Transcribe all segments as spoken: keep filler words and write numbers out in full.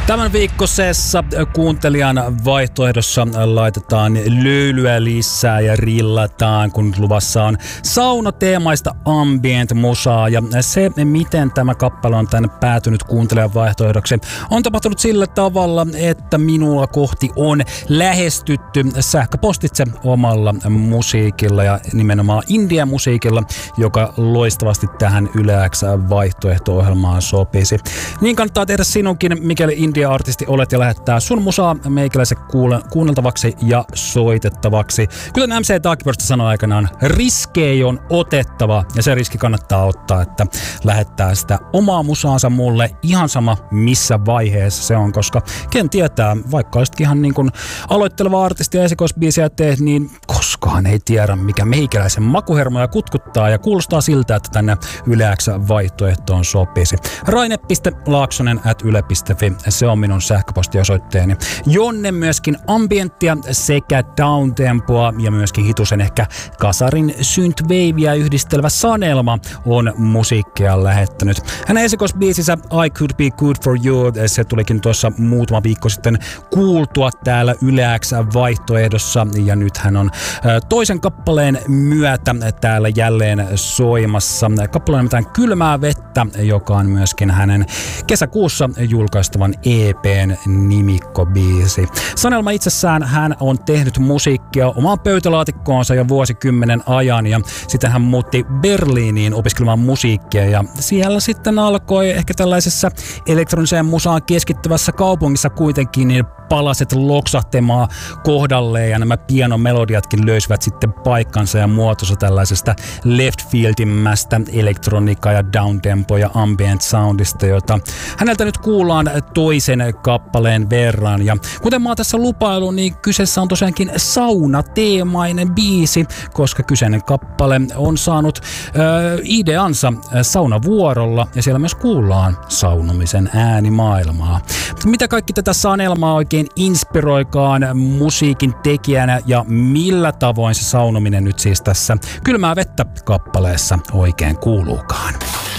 Tämän viikkoisessa kuuntelijan vaihtoehdossa laitetaan löylyä lisää ja rillataan, kun luvassa on saunateemaista ambient-musaa. Ja se, miten tämä kappale on tänne päätynyt kuuntelijan vaihtoehdoksi, on tapahtunut sillä tavalla, että minua kohti on lähestytty sähköpostitse omalla musiikilla ja nimenomaan indie-musiikilla, joka loistavasti tähän Yle X vaihtoehto-ohjelmaan sopisi. Niin kannattaa tehdä sinunkin, mikäli indie-artisti olet, ja lähettää sun musaa meikäläisen kuule- kuunneltavaksi ja soitettavaksi. Kuten M C Darkburst sanoi aikanaan, riskejä on otettava, ja se riski kannattaa ottaa, että lähettää sitä omaa musaansa mulle ihan sama missä vaiheessa se on, koska ken tietää, vaikka olisikin ihan niin kuin aloitteleva artisti ja esikoisbiisiä teet, niin koskaan ei tiedä, mikä meikäläisen makuhermoja kutkuttaa, ja kuulostaa siltä, että tänne Yle X vaihtoehtoon sopisi. raine piste laaksonen ät yle piste fi, se on minun sähköpostiosoitteeni, jonne myöskin ambienttia sekä downtempoa ja myöskin hitusen ehkä kasarin synthwaveä yhdistelevä Sanelma on musiikkia lähettänyt. Hänen esikoisbiisinsä I Could Be Good For You, se tulikin tuossa muutama viikko sitten kuultua täällä Yle X vaihtoehdossa, ja nyt hän on toisen kappaleen myötä täällä jälleen soimassa. Kappaleen mitään Kylmää vettä, joka on myöskin hänen kesäkuussa julkaistavan E P:n nimikkobiisi. Sanelma itsessään, hän on tehnyt musiikkia omaan pöytälaatikkoonsa jo vuosikymmenen ajan, ja sitten hän muutti Berliiniin opiskelemaan musiikkia, ja siellä sitten alkoi ehkä tällaisessa elektroniseen musaan keskittyvässä kaupungissa kuitenkin niin palaset loksahtemaan kohdalleen, ja nämä pianomelodiatkin löysivät sitten paikkansa ja muotonsa tällaisesta left fieldimästä elektroniikkaa ja downtempo ja ambient soundista, jota häneltä nyt kuullaan toisen kappaleen verran. Ja kuten mä oon tässä lupailu, niin kyseessä on tosiaankin saunateemainen biisi, koska kyseinen kappale on saanut äh, ideansa saunavuorolla, ja siellä myös kuullaan saunomisen äänimaailmaa. Mutta mitä kaikki tätä Sanelmaa oikein inspiroikaan musiikin tekijänä, ja millä tavoin se saunominen nyt siis tässä Kylmää vettä kappaleessa oikein kuuluukaan?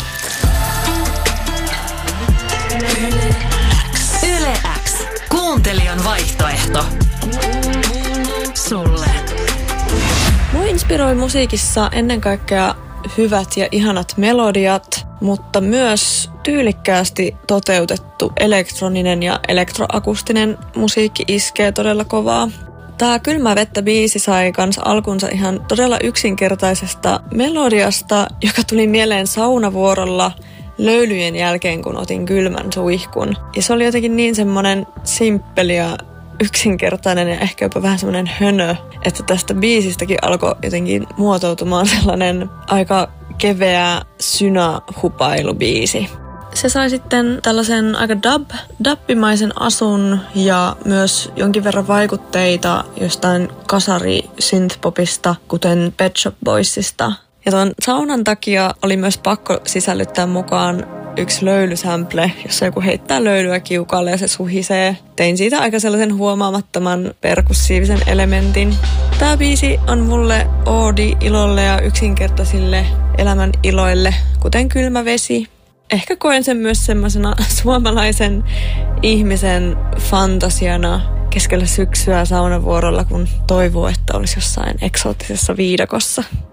Yle X. Kuuntelijan vaihtoehto. Sulle. Mua inspiroi musiikissa ennen kaikkea hyvät ja ihanat melodiat, mutta myös tyylikkäästi toteutettu elektroninen ja elektroakustinen musiikki iskee todella kovaa. Tää Kylmää vettä biisi sai kans alkunsa ihan todella yksinkertaisesta melodiasta, joka tuli mieleen saunavuorolla löylyjen jälkeen, kun otin kylmän suihkun. Ja se oli jotenkin niin semmonen simppeli ja yksinkertainen ja ehkä jopa vähän semmoinen hönö, että tästä biisistäkin alkoi jotenkin muotoutumaan sellainen aika keveä synä-hupailubiisi. Se sai sitten tällaisen aika dub, dubbimaisen asun ja myös jonkin verran vaikutteita jostain kasari-synthpopista, kuten Pet Shop Boysista. Ja tuon saunan takia oli myös pakko sisällyttää mukaan yksi löylysample, jossa joku heittää löylyä kiukalle ja se suhisee. Tein siitä aika sellaisen huomaamattoman perkussiivisen elementin. Tää biisi on mulle oodi ilolle ja yksinkertaisille elämän iloille, kuten kylmä vesi. Ehkä koen sen myös semmoisena suomalaisen ihmisen fantasiana keskellä syksyä saunavuorolla, kun toivoo, että olisi jossain eksoottisessa viidakossa.